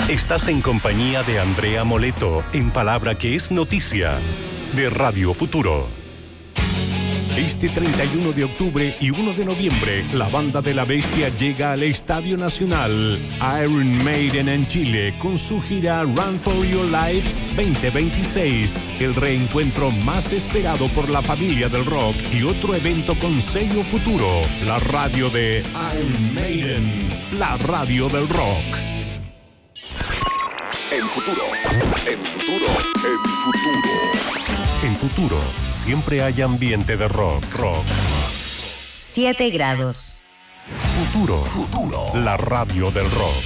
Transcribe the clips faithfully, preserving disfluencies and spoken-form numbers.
Estás en compañía de Andrea Moleto, en Palabra que es Noticia, de Radio Futuro. Este treinta y uno de octubre y uno de noviembre, la Banda de la Bestia llega al Estadio Nacional Iron Maiden en Chile con su gira Run for Your Lives veinte veintiséis, el reencuentro más esperado por la familia del rock y otro evento con sello Futuro, la radio de Iron Maiden, la radio del rock. En Futuro, en Futuro, en Futuro. En Futuro, siempre hay ambiente de rock, rock. siete grados. Futuro, Futuro, la radio del rock.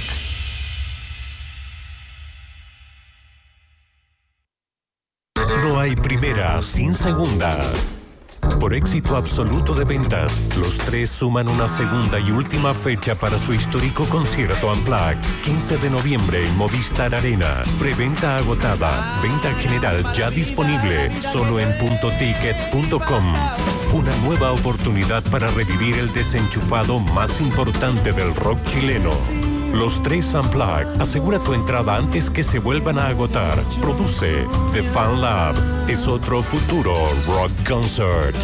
No hay primera sin segunda. Por éxito absoluto de ventas, los tres suman una segunda y última fecha para su histórico concierto Unplugged, quince de noviembre en Movistar Arena. Preventa agotada, venta general ya disponible, solo en punto ticket punto com. Una nueva oportunidad para revivir el desenchufado más importante del rock chileno. Los tres Unplugged. Asegura tu entrada antes que se vuelvan a agotar. Produce The Fan Lab. Es otro Futuro Rock Concert.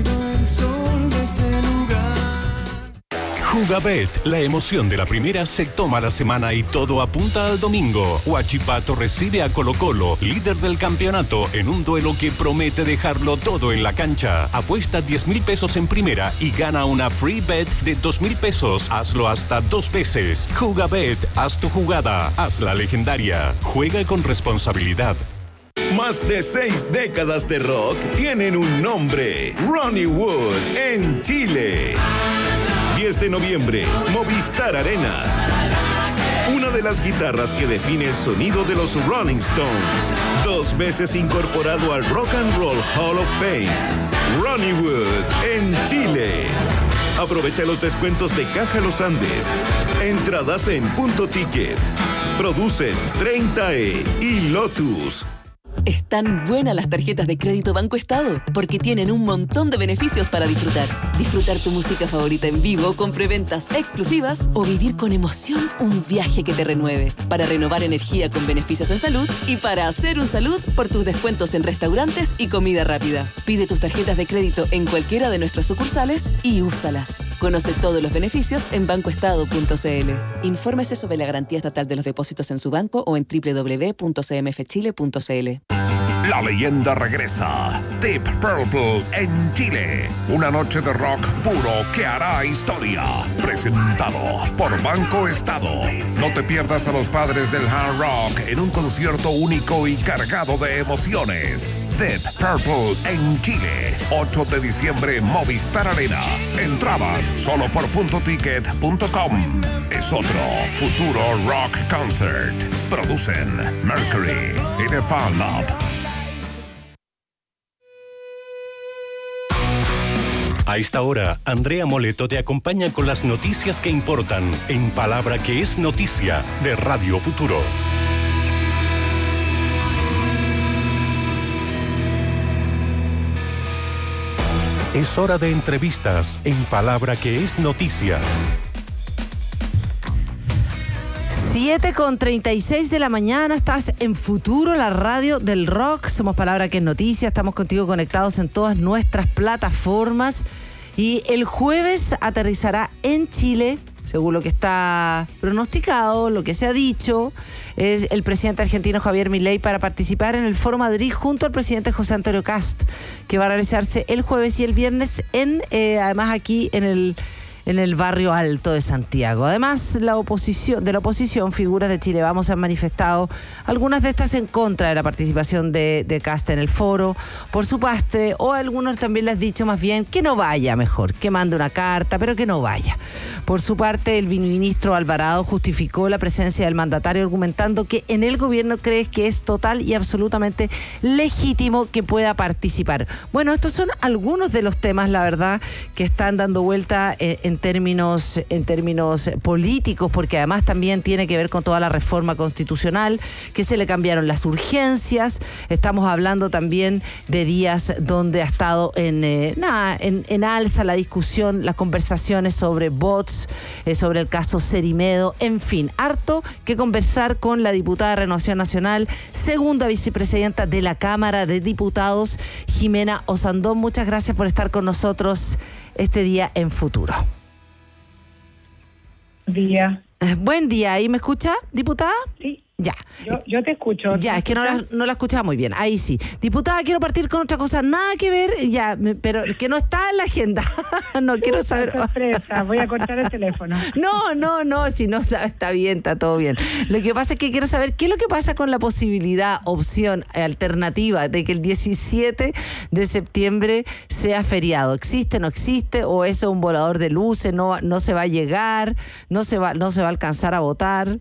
Jugabet, la emoción de la primera se toma la semana y todo apunta al domingo. Huachipato recibe a Colo Colo, líder del campeonato, en un duelo que promete dejarlo todo en la cancha. Apuesta diez mil pesos en primera y gana una free bet de dos mil pesos. Hazlo hasta dos veces. Jugabet, haz tu jugada, haz la legendaria. Juega con responsabilidad. Más de seis décadas de rock tienen un nombre: Ronnie Wood en Chile. diez de noviembre, Movistar Arena. Una de las guitarras que define el sonido de los Rolling Stones. Dos veces incorporado al Rock and Roll Hall of Fame. Ronnie Wood en Chile. Aprovecha los descuentos de Caja Los Andes. Entradas en Punto Ticket. Producen treinta E y Lotus. Están buenas las tarjetas de crédito Banco Estado porque tienen un montón de beneficios para disfrutar. Disfrutar tu música favorita en vivo con preventas exclusivas o vivir con emoción un viaje que te renueve. Para renovar energía con beneficios en salud y para hacer un salud por tus descuentos en restaurantes y comida rápida. Pide tus tarjetas de crédito en cualquiera de nuestras sucursales y úsalas. Conoce todos los beneficios en banco estado punto c l. Infórmese sobre la garantía estatal de los depósitos en su banco o en doble u doble u doble u punto c m f chile punto c l. La leyenda regresa. Deep Purple en Chile. Una noche de rock puro que hará historia. Presentado por Banco Estado. No te pierdas a los padres del hard rock en un concierto único y cargado de emociones. Deep Purple en Chile. ocho de diciembre, Movistar Arena. Entradas solo por punto ticket punto com. Es otro Futuro Rock Concert. Producen Mercury y The Fan Lab. A esta hora, Andrea Moleto te acompaña con las noticias que importan en Palabra que es Noticia de Radio Futuro. Es hora de entrevistas en Palabra que es Noticia. siete con treinta y seis de la mañana, estás en Futuro, la radio del rock. Somos Palabra que es Noticia, estamos contigo conectados en todas nuestras plataformas. Y el jueves aterrizará en Chile, según lo que está pronosticado, lo que se ha dicho, es el presidente argentino Javier Milei para participar en el Foro Madrid junto al presidente José Antonio Kast, que va a realizarse el jueves y el viernes, en eh, además aquí en el... en el barrio alto de Santiago. Además, la oposición, de la oposición, figuras de Chile Vamos han manifestado, algunas de estas en contra de la participación de, de Kast en el foro, por su parte, o algunos también les han dicho más bien que no vaya mejor, que mande una carta, pero que no vaya. Por su parte, el ministro Alvarado justificó la presencia del mandatario argumentando que en el gobierno cree que es total y absolutamente legítimo que pueda participar. Bueno, estos son algunos de los temas, la verdad, que están dando vuelta en, en en términos, en términos políticos, porque además también tiene que ver con toda la reforma constitucional, que se le cambiaron las urgencias. Estamos hablando también de días donde ha estado en, eh, nada, en, en alza la discusión, las conversaciones sobre bots, eh, sobre el caso Cerimedo, en fin, harto que conversar con la diputada de Renovación Nacional, segunda vicepresidenta de la Cámara de Diputados, Jimena Osandón. Muchas gracias por estar con nosotros este día en Futuro. Día. Eh, buen día, ¿ahí me escucha, diputada? Sí. Ya. Yo, yo te escucho. Ya, es que no la, no la escuchaba muy bien. Ahí sí. Diputada, quiero partir con otra cosa, nada que ver, ya, me- pero que no está en la agenda. No quiero saber. Sorpresa, voy a cortar el teléfono. No, no, no, si no sabe, está bien, está todo bien. Lo que pasa es que quiero saber qué es lo que pasa con la posibilidad, opción, alternativa de que el diecisiete de septiembre sea feriado. ¿Existe, no existe? ¿O eso es un volador de luces? ¿No, no se va a llegar? ¿No se va, no se va a alcanzar a votar?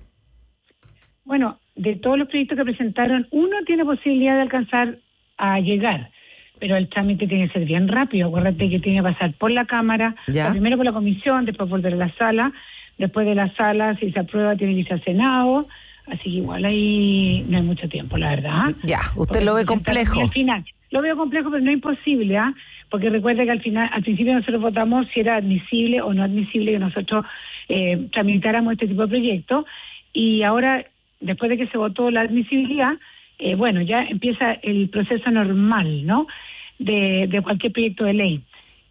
Bueno, de todos los proyectos que presentaron, uno tiene posibilidad de alcanzar a llegar, pero el trámite tiene que ser bien rápido. Acuérdate que tiene que pasar por la Cámara, Ya. primero por la Comisión, después volver a la sala, después de la sala, si se aprueba, tiene que irse al Senado, así que igual ahí no hay mucho tiempo, la verdad. Ya, usted Porque lo ve se presentaron complejo. y al final, lo veo complejo, pero no imposible, ¿ah? Porque recuerde que al final, al principio nosotros votamos si era admisible o no admisible que nosotros eh, tramitáramos este tipo de proyectos, y ahora, después de que se votó la admisibilidad, eh, bueno, ya empieza el proceso normal, ¿no?, de, de cualquier proyecto de ley.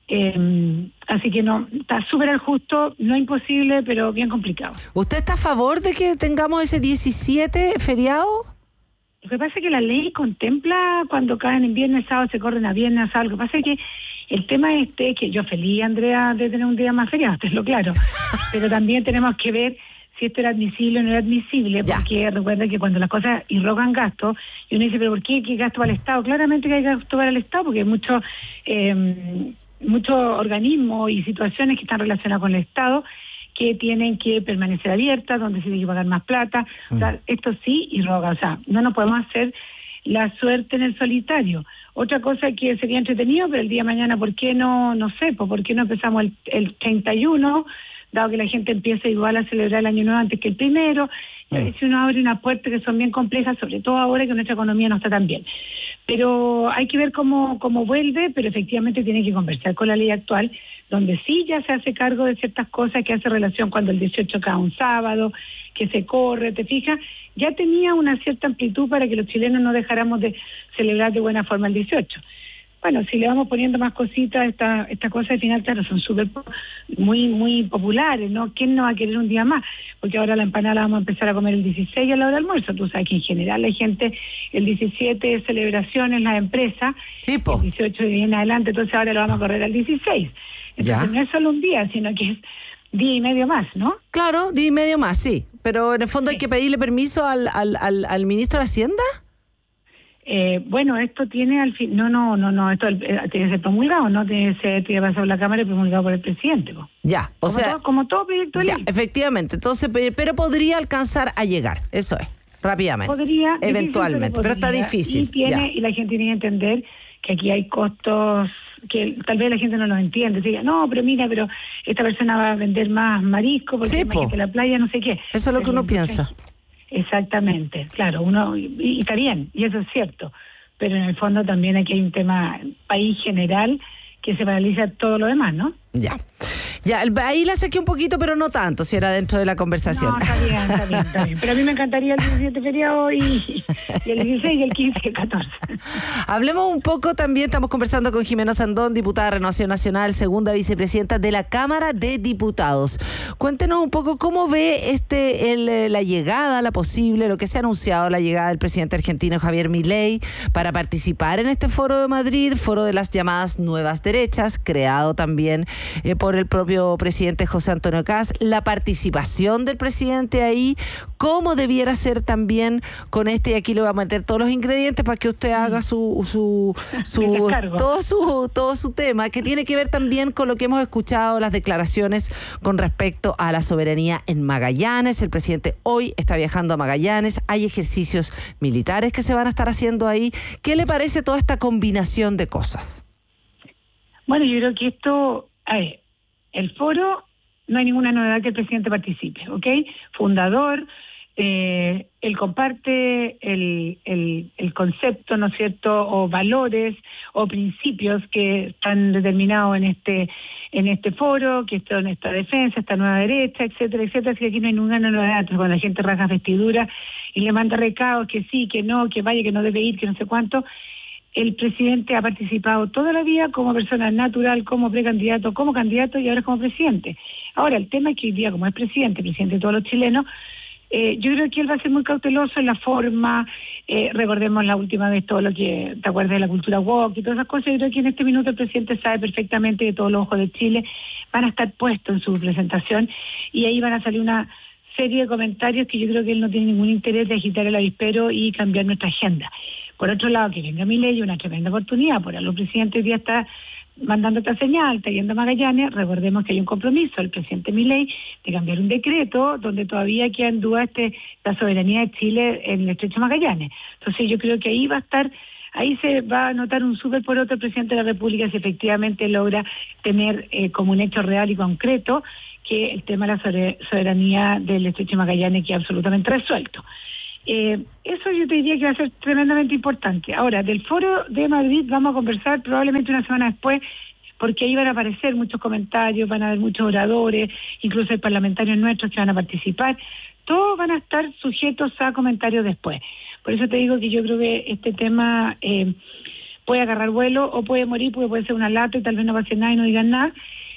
Eh, así que no, está súper al justo, no imposible, pero bien complicado. ¿Usted está a favor de que tengamos ese diecisiete feriado? Lo que pasa es que la ley contempla cuando caen en viernes, sábado, se corren a viernes, sábado. Lo que pasa es que el tema este es que yo feliz, Andrea, de tener un día más feriado, es lo claro, pero también tenemos que ver si esto era admisible o no era admisible, Ya. porque recuerden que cuando las cosas irrogan gastos, y uno dice, pero ¿por qué? ¿Qué gasto para el Estado? Claramente que hay gasto para el Estado, porque hay muchos eh, muchos organismos y situaciones que están relacionadas con el Estado que tienen que permanecer abiertas, donde se tiene que pagar más plata. O sea, esto sí irroga, o sea, no nos podemos hacer la suerte en el solitario. Otra cosa que sería entretenido, pero el día de mañana, ¿por qué no? No sé, pues, ¿por qué no empezamos el, el treinta y uno? Dado que la gente empieza igual a celebrar el año nuevo antes que el primero, y a veces uno abre unas puertas que son bien complejas, sobre todo ahora que nuestra economía no está tan bien. Pero hay que ver cómo, cómo vuelve, pero efectivamente tiene que conversar con la ley actual, donde sí ya se hace cargo de ciertas cosas que hace relación cuando el dieciocho cae un sábado, que se corre, ¿te fijas? Ya tenía una cierta amplitud para que los chilenos no dejáramos de celebrar de buena forma el dieciocho. Bueno, si le vamos poniendo más cositas, estas esta cosas al final, claro, son súper muy muy populares, ¿no? ¿Quién no va a querer un día más? Porque ahora la empanada la vamos a empezar a comer el dieciséis a la hora del almuerzo. Tú sabes que en general la gente, el diecisiete es celebraciones, las empresas, Sí, po. el dieciocho viene adelante, entonces ahora lo vamos a correr al dieciséis. Entonces Ya. no es solo un día, sino que es día y medio más, ¿no? Claro, día y medio más, sí. Pero en el fondo hay Sí. que pedirle permiso al, al, al, al ministro de Hacienda. Eh, bueno, esto tiene al fin, no, no, no, no, esto eh, tiene que ser promulgado, no tiene que ser, tiene que pasar por la Cámara y promulgado por el presidente, po. Ya, o como, sea, todo, como todo proyecto de ya, ley. efectivamente. Entonces, pe- pero podría alcanzar a llegar, eso es, rápidamente. Podría, difícil, eventualmente, pero, está podría. difícil. Y, tiene, ya. y la gente tiene que entender que aquí hay costos que tal vez la gente no los entiende. Diga, no, pero mira, pero esta persona va a vender más marisco porque Sí, imagínate po. la playa, no sé qué. Eso es lo que Pero uno entonces, piensa. Exactamente, claro, uno y, y está bien, y eso es cierto, pero en el fondo también aquí hay un tema país general que se paraliza todo lo demás, ¿no? Ya. Ya, el- ahí la saqué un poquito, pero no tanto, si era dentro de la conversación. No, está bien, está bien, está bien. Pero a mí me encantaría el diecisiete feriado y, y el dieciséis y el quince y el catorce. Hablemos un poco también, estamos conversando con Jimena Sandón, diputada de Renovación Nacional, segunda vicepresidenta de la Cámara de Diputados. Cuéntenos un poco cómo ve este el, eh, la llegada, la posible, lo que se ha anunciado, la llegada del presidente argentino Javier Milei para participar en este foro de Madrid, foro de las llamadas nuevas derechas, creado también eh, por el propio presidente José Antonio Kast, la participación del presidente ahí, cómo debiera ser también con este, y aquí le voy a meter todos los ingredientes para que usted haga su, su, su Me descargo. todo su todo su tema, que tiene que ver también con lo que hemos escuchado, las declaraciones con respecto a la soberanía en Magallanes. El presidente hoy está viajando a Magallanes, hay ejercicios militares que se van a estar haciendo ahí. ¿Qué le parece toda esta combinación de cosas? Bueno, yo creo que esto, a ver, el foro no hay ninguna novedad que el presidente participe, ¿ok? Fundador, eh, él comparte el, el, el concepto, ¿no es cierto?, o valores o principios que están determinados en este en este foro, que son esta defensa, esta nueva derecha, etcétera, etcétera, así que aquí no hay ninguna novedad. Entonces, cuando la gente rasga vestidura y le manda recados que sí, que no, que vaya, que no debe ir, que no sé cuánto, el presidente ha participado toda la vida como persona natural, como precandidato, como candidato y ahora como presidente. Ahora, el tema es que hoy día, como es presidente, presidente de todos los chilenos, eh, yo creo que él va a ser muy cauteloso en la forma, eh, recordemos la última vez todo lo que, ¿te acuerdas de la cultura woke y todas esas cosas? Yo creo que en este minuto el presidente sabe perfectamente que todos los ojos de Chile van a estar puestos en su presentación y ahí van a salir una serie de comentarios que yo creo que él no tiene ningún interés de agitar el avispero y cambiar nuestra agenda. Por otro lado, que venga Milei, una tremenda oportunidad, por algo el presidente hoy día está mandando esta señal, está yendo a Magallanes. Recordemos que hay un compromiso del presidente Milei de cambiar un decreto donde todavía queda en duda este, la soberanía de Chile en el estrecho de Magallanes. Entonces yo creo que ahí va a estar, ahí se va a notar un súper por otro presidente de la República si efectivamente logra tener eh, como un hecho real y concreto que el tema de la soberanía del estrecho de Magallanes queda absolutamente resuelto. Eh, eso yo te diría que va a ser tremendamente importante. Ahora, del foro de Madrid vamos a conversar probablemente una semana después, porque ahí van a aparecer muchos comentarios, van a haber muchos oradores, incluso hay parlamentarios nuestros que van a participar. Todos van a estar sujetos a comentarios después. Por eso te digo que yo creo que este tema eh, puede agarrar vuelo o puede morir, porque puede ser una lata y tal vez no pase nada y no digan nada.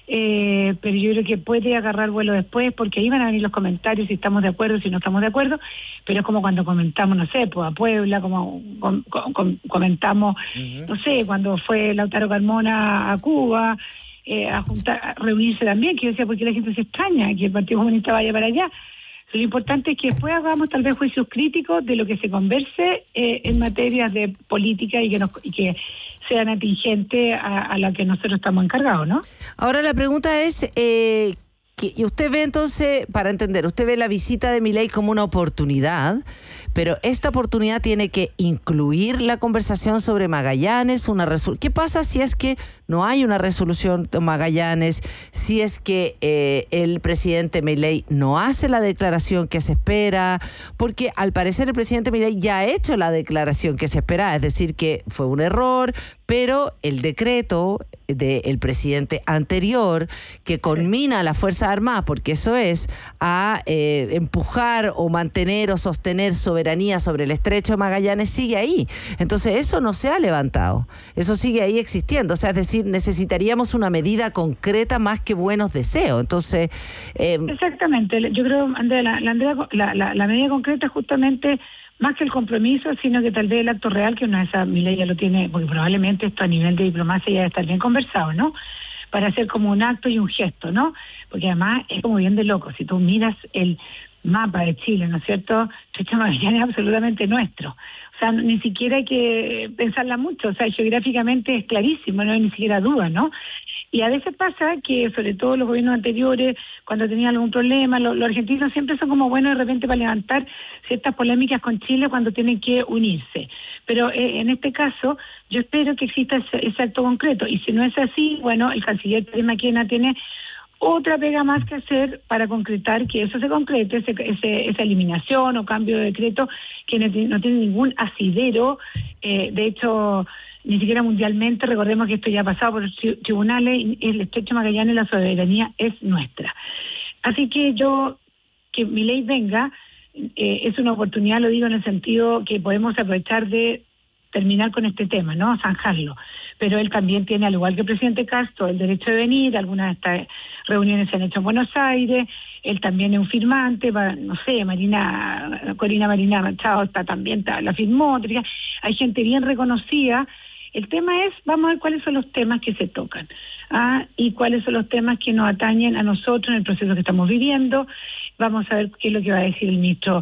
Eh, pero yo creo que puede agarrar vuelo después, porque ahí van a venir los comentarios si estamos de acuerdo, si no estamos de acuerdo, pero es como cuando comentamos, no sé, pues a Puebla, como com, com, com, comentamos, uh-huh. no sé, cuando fue Lautaro Carmona a Cuba, eh, a, juntar, a reunirse también, que yo decía, porque la gente se extraña que el Partido Comunista vaya para allá. Lo importante es que después hagamos tal vez juicios críticos de lo que se converse eh, en materias de política y que nos, y que sean atingentes a, a la que nosotros estamos encargados, ¿no? Ahora la pregunta es, eh, que, y usted ve entonces, para entender, usted ve la visita de Milei como una oportunidad, pero esta oportunidad tiene que incluir la conversación sobre Magallanes, una resol- ¿qué pasa si es que no hay una resolución de Magallanes, si es que eh, el presidente Milei no hace la declaración que se espera? Porque al parecer el presidente Milei ya ha hecho la declaración que se espera, es decir, que fue un error, pero el decreto del presidente anterior que conmina a las Fuerzas Armadas, porque eso es, a eh, empujar o mantener o sostener soberanía sobre el estrecho de Magallanes, sigue ahí. Entonces eso no se ha levantado, eso sigue ahí existiendo. O sea, es decir, necesitaríamos una medida concreta más que buenos deseos. Entonces eh, exactamente, yo creo, Andrea, la, la, la, la, la medida concreta es justamente más que el compromiso, sino que tal vez el acto real, que una de esas Milei ya lo tiene, porque probablemente esto a nivel de diplomacia ya debe estar bien conversado, ¿no? Para hacer como un acto y un gesto, ¿no? Porque además es como bien de loco, si tú miras el mapa de Chile, ¿no es cierto? Estrecho Magallanes es absolutamente nuestro. O sea, ni siquiera hay que pensarla mucho, o sea, geográficamente es clarísimo, no hay ni siquiera duda, ¿no? Y a veces pasa que, sobre todo los gobiernos anteriores, cuando tenían algún problema, los, los argentinos siempre son como buenos de repente para levantar ciertas polémicas con Chile cuando tienen que unirse. Pero eh, en este caso, yo espero que exista ese, ese acto concreto. Y si no es así, bueno, el canciller Terry McKenna tiene otra pega más que hacer para concretar que eso se concrete, ese, ese, esa eliminación o cambio de decreto que no tiene, no tiene ningún asidero. Eh, de hecho, ni siquiera mundialmente, recordemos que esto ya ha pasado por los tribunales, y el estrecho Magallanes, la soberanía es nuestra. Así que yo, que Milei venga, eh, es una oportunidad, lo digo en el sentido que podemos aprovechar de terminar con este tema, ¿no? Zanjarlo. Pero él también tiene, al igual que el presidente Castro, el derecho de venir, algunas de estas reuniones se han hecho en Buenos Aires, él también es un firmante, va, no sé, Marina, Corina Marina Machado está también, está, la firmó, hay gente bien reconocida. El tema es, vamos a ver cuáles son los temas que se tocan, ¿ah? Y cuáles son los temas que nos atañen a nosotros en el proceso que estamos viviendo. Vamos a ver qué es lo que va a decir el ministro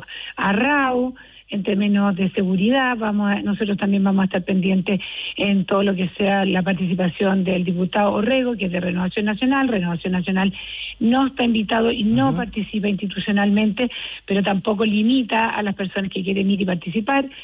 Arrau en términos de seguridad. Vamos a, nosotros también vamos a estar pendientes en todo lo que sea la participación del diputado Orrego, que es de Renovación Nacional. Renovación Nacional no está invitado y no uh-huh. participa institucionalmente, pero tampoco limita a las personas que quieren ir y participar.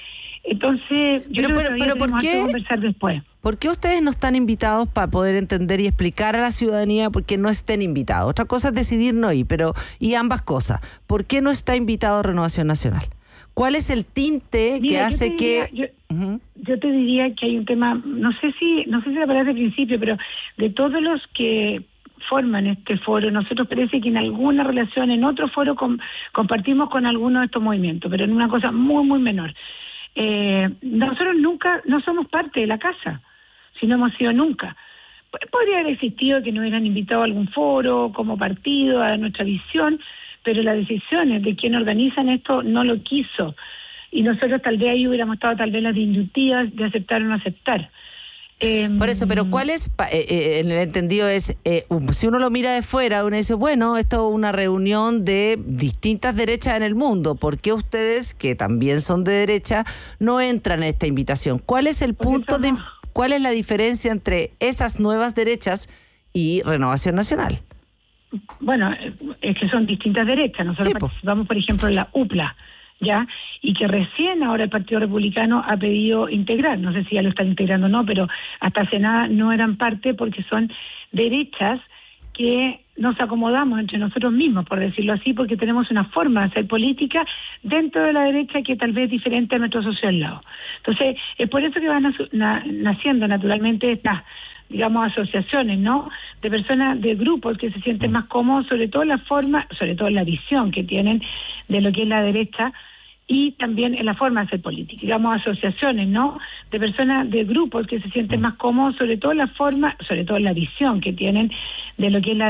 Entonces, yo pero, creo pero, que pero ¿por tenemos qué? que conversar después. ¿Por qué ustedes no están invitados para poder entender y explicar a la ciudadanía por qué no estén invitados? Otra cosa es decidir no ir, pero y ambas cosas. ¿Por qué no está invitado Renovación Nacional? ¿Cuál es el tinte Mira, que yo hace te que...? diría, yo, Uh-huh. yo te diría que hay un tema, no sé si no sé si la palabra de principio, pero de todos los que forman este foro, nosotros parece que en alguna relación, en otro foro com, compartimos con alguno de estos movimientos, pero en una cosa muy, muy menor. Eh, nosotros nunca, no somos parte de la casa, si no hemos sido nunca. Podría haber existido que nos hubieran invitado a algún foro como partido, a nuestra visión, pero las decisiones de quien organizan esto no lo quiso. Y nosotros tal vez ahí hubiéramos estado tal vez las inductivas de aceptar o no aceptar. Eh, Por eso, pero ¿cuál es, eh, eh, en el entendido es, eh, si uno lo mira de fuera, uno dice, bueno, esto es una reunión de distintas derechas en el mundo, ¿por qué ustedes, que también son de derecha, no entran en esta invitación? ¿Cuál es el punto de, cuál es la diferencia entre esas nuevas derechas y Renovación Nacional? Bueno, es que son distintas derechas. Nosotros Sí, po. participamos, por ejemplo, en la U P L A, ¿ya? Y que recién ahora el Partido Republicano ha pedido integrar, no sé si ya lo están integrando o no, pero hasta hace nada no eran parte porque son derechas que nos acomodamos entre nosotros mismos, por decirlo así, porque tenemos una forma de hacer política dentro de la derecha que tal vez es diferente a nuestro socio al lado. Entonces, es por eso que van a, na, naciendo naturalmente estas, digamos, asociaciones, ¿no? De personas, de grupos que se sienten más cómodos, sobre todo la forma, sobre todo la visión que tienen de lo que es la derecha, y también en la forma de hacer política, digamos, asociaciones, ¿no? De personas, de grupos que se sienten más cómodos, sobre todo la forma, sobre todo la visión que tienen de lo que es la